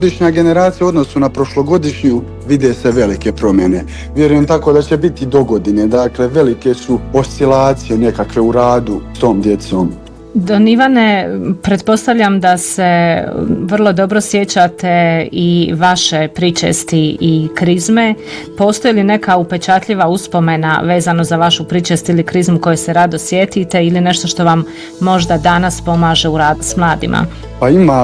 Godišnja generacija u odnosu na prošlogodišnju vide se velike promjene. Vjerujem tako da će biti do godine. Dakle, velike su oscilacije nekakve u radu s tom djecom. Don Ivane, pretpostavljam da se vrlo dobro sjećate i vaše pričesti i krizme. Postoji li neka upečatljiva uspomena vezano za vašu pričest ili krizmu koju se rado sjetite ili nešto što vam možda danas pomaže u radu s mladima? Pa ima,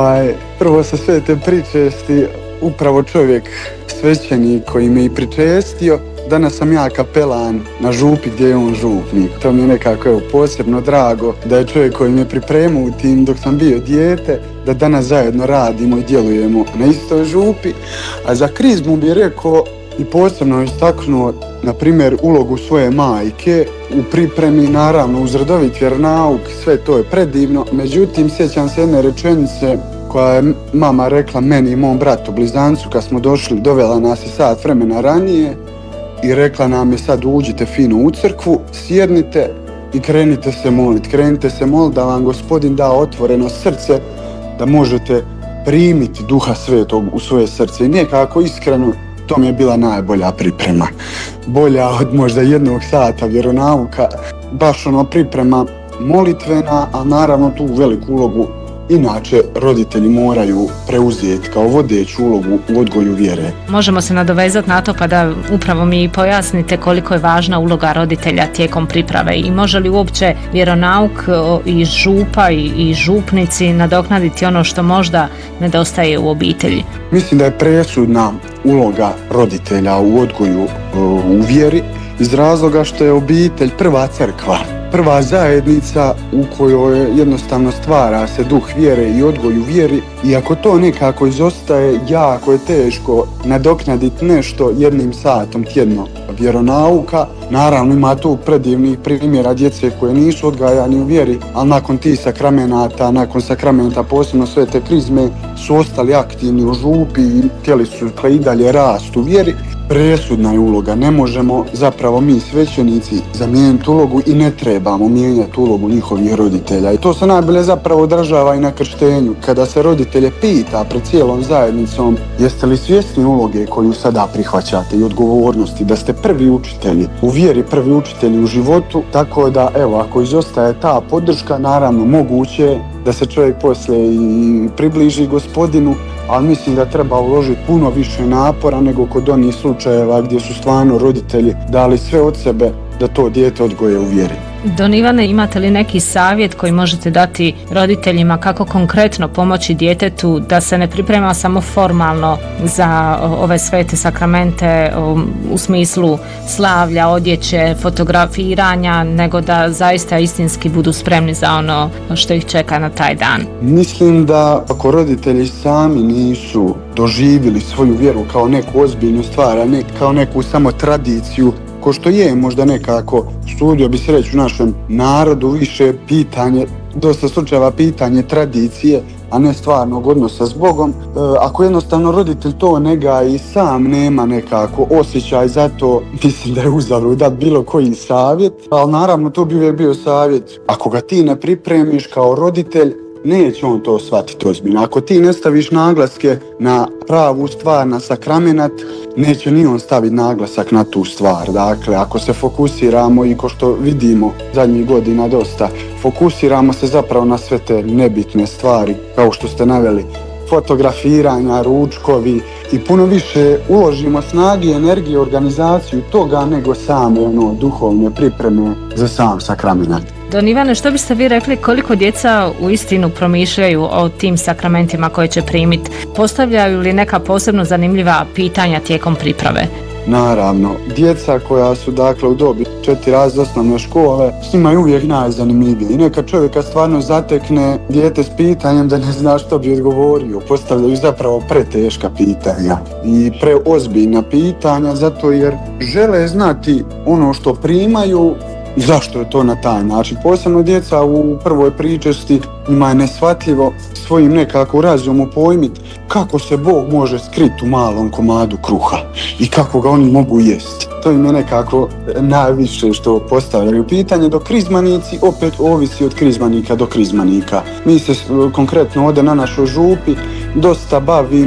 prvo sa sve te pričesti upravo čovjek svećenik koji me i pričestio. Danas sam ja kapelan na župi gdje je on župnik. To mi je nekako posebno drago da je čovjek koji me pripremio u tim dok sam bio dijete, da danas zajedno radimo i djelujemo na istoj župi. A za krizmu bih rekao i posebno istaknuo, na primjer, ulogu svoje majke u pripremi, naravno uz redovit vjeronauk, sve to je predivno. Međutim, sjećam se jedne rečenice koja je mama rekla meni i mom bratu blizancu kad smo došli, dovela nas je sat vremena ranije i rekla nam je sad uđite fino u crkvu, sjednite i krenite se moliti. Krenite se moliti da vam Gospodin da otvoreno srce, da možete primiti Duha Svetog u svoje srce. I nekako iskreno, to mi je bila najbolja priprema. Bolja od možda 1 sata vjeronauka, baš priprema molitvena, a naravno tu veliku ulogu inače roditelji moraju preuzeti kao vodeću ulogu u odgoju vjere. Možemo se nadovezati na to pa da upravo mi pojasnite koliko je važna uloga roditelja tijekom priprave i može li uopće vjeronauk i župa i župnici nadoknaditi ono što možda nedostaje u obitelji? Mislim da je presudna uloga roditelja u odgoju u vjeri iz razloga što je obitelj prva crkva. Prva zajednica u kojoj jednostavno stvara se duh vjere i odgoj u vjeri i ako to nekako izostaje, jako je teško nadoknaditi nešto 1 satom tjedno vjeronauka. Naravno ima tu predivnih primjera djece koje nisu odgajani u vjeri, ali nakon tih sakramenata, nakon sakramenta posebno svete krizme su ostali aktivni u župi i htjeli su i dalje rast u vjeri. Presudna je uloga, ne možemo zapravo mi svećenici zamijeniti ulogu i ne trebamo mijenjati ulogu njihovih roditelja. I to se najbolje zapravo odražava i na krštenju. Kada se roditelje pita pred cijelom zajednicom jeste li svjesni uloge koju sada prihvaćate i odgovornosti, da ste prvi učitelji u vjeri, prvi učitelji u životu, tako da evo ako izostaje ta podrška, naravno moguće da se čovjek poslije i približi Gospodinu, ali mislim da treba uložiti puno više napora nego kod onih slučajeva gdje su stvarno roditelji dali sve od sebe da to dijete odgoje u vjeri. Don Ivane, imate li neki savjet koji možete dati roditeljima kako konkretno pomoći djetetu da se ne priprema samo formalno za ove svete sakramente u smislu slavlja, odjeće, fotografiranja, nego da zaista istinski budu spremni za ono što ih čeka na taj dan? Mislim da ako roditelji sami nisu doživjeli svoju vjeru kao neku ozbiljnu stvar, a ne kao neku samo tradiciju, ko što je možda nekako, sudio bi se reći u našem narodu, više pitanje, dosta slučajeva pitanje tradicije, a ne stvarnog odnosa s Bogom. Ako jednostavno roditelj to ne gaji i sam nema nekako osjećaj za to, mislim da je uzalud dati bilo koji savjet, ali naravno to bi uvijek bio savjet. Ako ga ti ne pripremiš kao roditelj, neće on to shvatiti ozbiljno. Ako ti ne staviš naglaske na pravu stvar, na sakramenat, neće ni on staviti naglasak na tu stvar. Dakle, ako se fokusiramo i ko što vidimo zadnjih godina dosta, fokusiramo se zapravo na sve te nebitne stvari, kao što ste naveli, fotografiranja, ručkovi i puno više uložimo snage i energije u organizaciju toga nego same duhovne pripreme za sam sakramenat. Don Ivane, što biste vi rekli koliko djeca uistinu promišljaju o tim sakramentima koje će primiti? Postavljaju li neka posebno zanimljiva pitanja tijekom priprave? Naravno, djeca koja su dakle u dobi 4 razreda osnovne škole, s njima je uvijek najzanimljivije. I neka čovjeka stvarno zatekne dijete s pitanjem da ne zna što bi odgovorio. Postavljaju zapravo preteška pitanja i preozbiljna pitanja, zato jer žele znati ono što primaju, zašto je to na taj način. Posebno djeca u prvoj pričesti njima je neshvatljivo svojim nekako razumom pojmiti kako se Bog može skriti u malom komadu kruha i kako ga oni mogu jesti. To im je nekako najviše što postavljaju pitanje, dok krizmanici opet ovisi od krizmanika do krizmanika. Mi se konkretno ovdje na našoj župi dosta bavimo